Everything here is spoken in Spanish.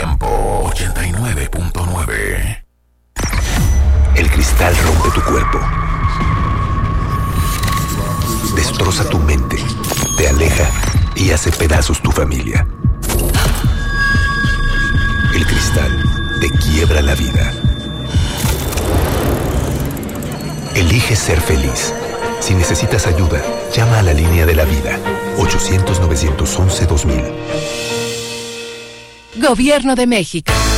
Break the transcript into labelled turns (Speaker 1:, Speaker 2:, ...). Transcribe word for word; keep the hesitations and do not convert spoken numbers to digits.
Speaker 1: tiempo, ochenta y nueve punto nueve.
Speaker 2: El cristal rompe tu cuerpo, destroza tu mente, te aleja y hace pedazos tu familia. El cristal te quiebra la vida. Elige ser feliz. Si necesitas ayuda, llama a la línea de la vida. ochocientos, novecientos once, dos mil.
Speaker 3: Gobierno de México.